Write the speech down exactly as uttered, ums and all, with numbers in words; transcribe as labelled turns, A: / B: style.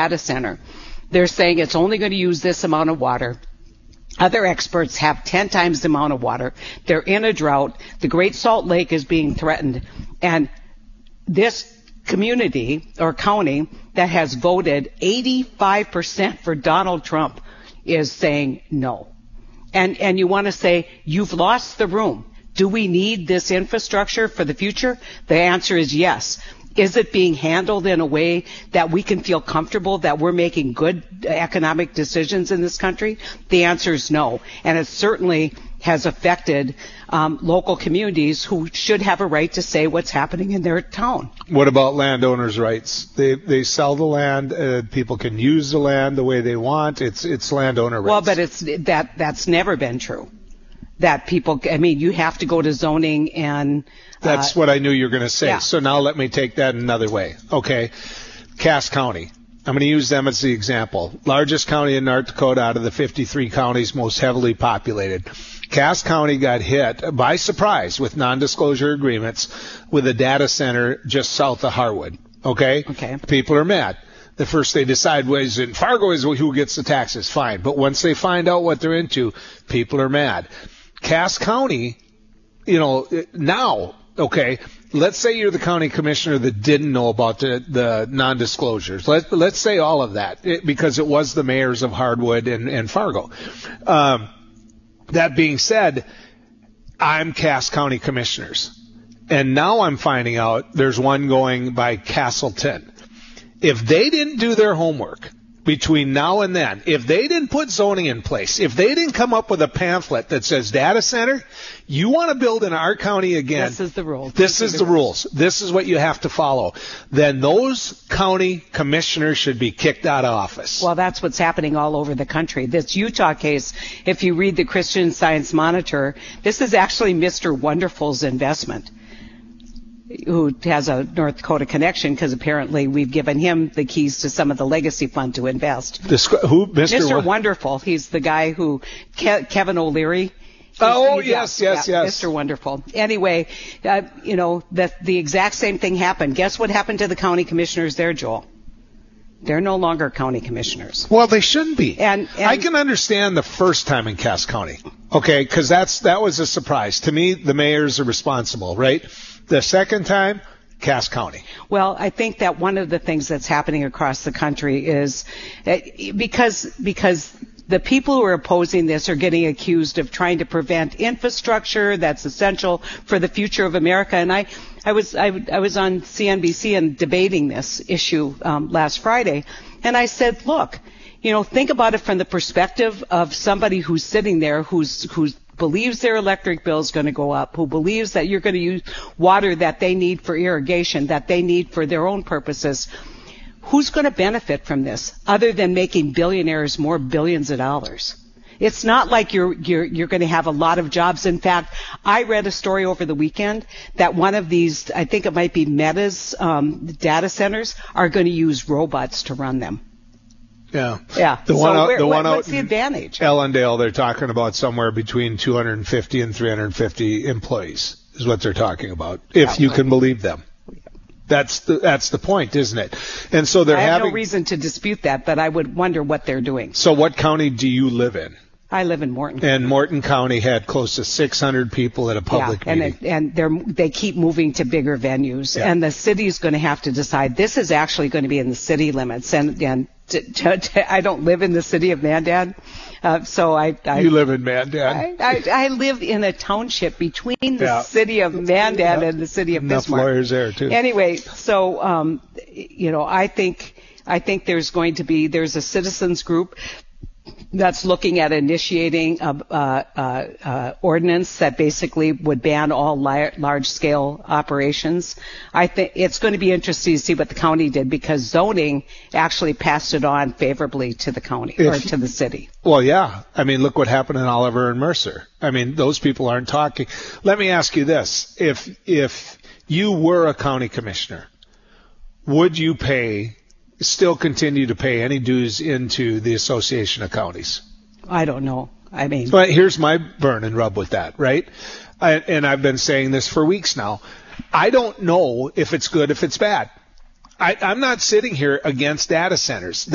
A: data center. They're saying it's only going to use this amount of water. Other experts have ten times the amount of water. They're in a drought. The Great Salt Lake is being threatened. And this community or county that has voted eighty-five percent for Donald Trump is saying no. And, and you want to say, you've lost the room. Do we need this infrastructure for the future? The answer is yes. Is it being handled in a way that we can feel comfortable that we're making good economic decisions in this country? The answer is no. And it certainly has affected um, local communities who should have a right to say what's happening in their town.
B: What about landowners' rights? They they sell the land. Uh, people can use the land the way they want. It's it's landowner rights.
A: Well, but it's that that's never been true. That people, I mean, you have to go to zoning and...
B: That's
A: uh,
B: what I knew you were going to say.
A: Yeah.
B: So now let me take that another way. Okay. Cass County. I'm going to use them as the example. Largest county in North Dakota out of the fifty-three counties most heavily populated. Cass County got hit by surprise with non-disclosure agreements with a data center just south of Harwood. Okay?
A: Okay.
B: People are mad. The first they decide was in Fargo is who gets the taxes. Fine. But once they find out what they're into, people are mad. Cass County, you know, now, okay, let's say you're the county commissioner that didn't know about the, the non-disclosures. Let, let's say all of that, it, because it was the mayors of Hardwood and, and Fargo. Um, that being said, I'm Cass County commissioners. And now I'm finding out there's one going by Castleton. If they didn't do their homework between now and then, if they didn't put zoning in place, if they didn't come up with a pamphlet that says data center, you want to build in our county again.
A: This is the rules.
B: This is the rules. This is what you have to follow. Then those county commissioners should be kicked out of office.
A: Well, that's what's happening all over the country. This Utah case, if you read the Christian Science Monitor, this is actually Mister Wonderful's investment, who has a North Dakota connection because apparently we've given him the keys to some of the legacy fund to invest.
B: Descri- who, Mister
A: Mister
B: What?
A: Wonderful. He's the guy who, Ke- Kevin O'Leary.
B: Oh,
A: He's-
B: yes,
A: yeah,
B: yes,
A: yeah,
B: yes.
A: Mister Wonderful. Anyway, uh, you know, the, the exact same thing happened. Guess what happened to the county commissioners there, Joel? They're no longer county commissioners.
B: Well, they shouldn't be.
A: And, and
B: I can understand the first time in Cass County, okay, because that's that was a surprise to me. The mayors are responsible, right? The second time, Cass County.
A: Well, I think that one of the things that's happening across the country is uh, because because the people who are opposing this are getting accused of trying to prevent infrastructure that's essential for the future of America. And I, I was I, I was on C N B C and debating this issue um, last Friday, and I said, look, you know, think about it from the perspective of somebody who's sitting there who's who's believes their electric bill is going to go up, who believes that you're going to use water that they need for irrigation, that they need for their own purposes. Who's going to benefit from this other than making billionaires more billions of dollars? It's not like you're you're you're going to have a lot of jobs. In fact, I read a story over the weekend that one of these, I think it might be Meta's um, data centers, are going to use robots to run them.
B: Yeah.
A: Yeah.
B: The
A: so
B: one out,
A: where,
B: the
A: what,
B: one out
A: what's the advantage?
B: Ellendale, they're talking about somewhere between two hundred fifty and three hundred fifty employees is what they're talking about, if
A: yeah,
B: you
A: well,
B: can believe them. That's the that's the point, isn't it? And so they're
A: I have
B: having
A: no reason to dispute that, but I would wonder what they're doing.
B: So what county do you live in?
A: I live in Morton.
B: And Morton County had close to six hundred people at a public
A: yeah,
B: meeting.
A: And, it, and they're, they keep moving to bigger venues.
B: Yeah.
A: And the city's going to have to decide. This is actually going to be in the city limits. And, and to, to, to, I don't live in the city of Mandan. Uh, so I, I.
B: You live in Mandan.
A: I, I, I live in a township between the
B: yeah.
A: city of Mandan yeah. and the city of
B: Enough
A: Bismarck.
B: lawyers there, too.
A: Anyway, so, um, you know, I think, I think there's going to be, there's a citizens group that's looking at initiating a uh, uh, uh, ordinance that basically would ban all li- large-scale operations. I think it's going to be interesting to see what the county did because zoning actually passed it on favorably to the county
B: if,
A: or to the city.
B: Well, yeah. I mean, look what happened in Oliver and Mercer. I mean, those people aren't talking. Let me ask you this: if if you were a county commissioner, would you pay? Still continue to pay any dues into the Association of Counties?
A: I don't know. I mean,
B: but here's my burn and rub with that, right? I, and I've been saying this for weeks now. I don't know if it's good, if it's bad. I, I'm not sitting here against data centers.